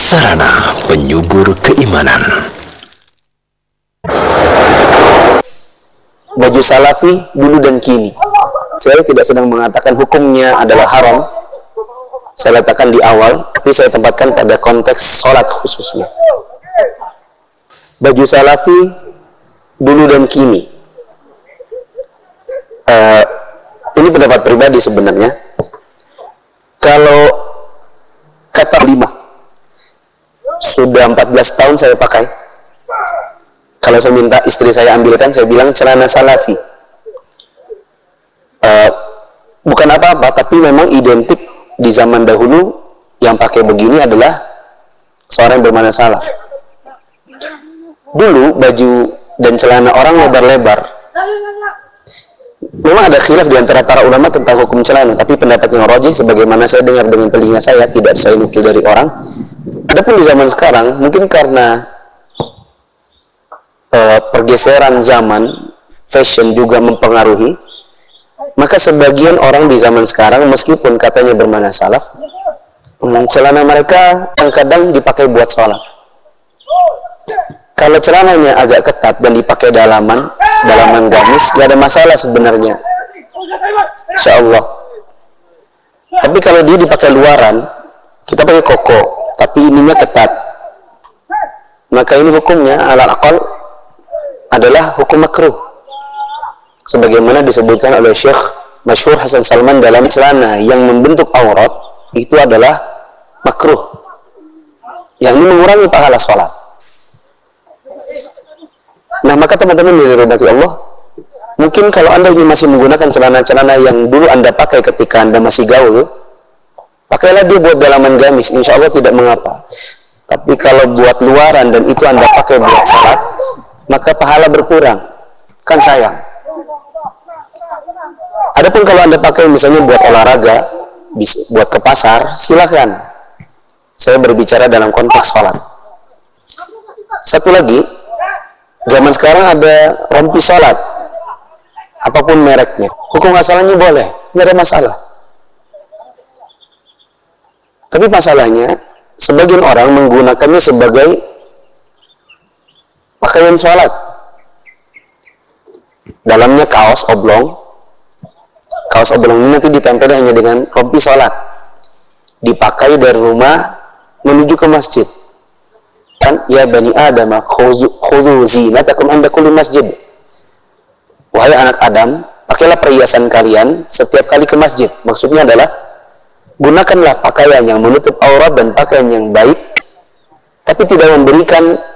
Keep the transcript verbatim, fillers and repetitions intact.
Sarana penyubur keimanan. Baju salafi dulu dan kini. Saya tidak sedang mengatakan hukumnya adalah haram. Saya letakkan di awal, tapi saya tempatkan pada konteks sholat khususnya. Baju salafi dulu dan kini. Uh, ini pendapat pribadi sebenarnya. Kalau kata lima, sudah empat belas tahun saya pakai. Kalau saya minta istri saya ambilkan, saya bilang celana salafi. Uh, bukan apa-apa, tapi memang identik di zaman dahulu yang pakai begini adalah seorang yang bermana salaf. Dulu baju dan celana orang lebar-lebar. Memang ada khilaf di antara para ulama tentang hukum celana, tapi pendapat yang rajih sebagaimana saya dengar dengan telinga saya, tidak saya nukil dari orang. Adapun di zaman sekarang, mungkin karena uh, pergeseran zaman, fashion juga mempengaruhi, maka sebagian orang di zaman sekarang meskipun katanya bermana salaf, um, celana mereka kadang-kadang dipakai buat sholat. Kalau celananya agak ketat dan dipakai dalaman, dalaman gamis, gak ada masalah sebenarnya, insya Allah. Tapi kalau dia dipakai luaran, kita pakai koko, tapi ininya ketat, maka ini hukumnya alal aqal adalah hukum makruh, sebagaimana disebutkan oleh Syekh Masyhur Hasan Salman dalam celana yang membentuk aurat itu adalah makruh, yang ini mengurangi pahala sholat. Nah, maka teman-teman yang dirahmati Allah, mungkin kalau Anda ini masih menggunakan celana-celana yang dulu Anda pakai ketika Anda masih gaul, pakailah dia buat dalaman gamis, insya Allah tidak mengapa. Tapi kalau buat luaran dan itu Anda pakai buat salat, maka pahala berkurang, kan sayang. Adapun kalau Anda pakai misalnya buat olahraga, buat ke pasar, silakan. Saya berbicara dalam konteks salat. Satu lagi, zaman sekarang ada rompi sholat, apapun mereknya, hukum asalnya boleh, tidak ada masalah. Tapi masalahnya, sebagian orang menggunakannya sebagai pakaian sholat. Dalamnya kaos oblong, kaos oblong ini nanti ditempel hanya dengan rompi sholat, dipakai dari rumah menuju ke masjid. Ya bani Adam, khudhu zinatakum inda kulli masjid. Wahai anak Adam, pakailah perhiasan kalian setiap kali ke masjid. Maksudnya adalah gunakanlah pakaian yang menutup aurat dan pakaian yang baik, tapi tidak memberikan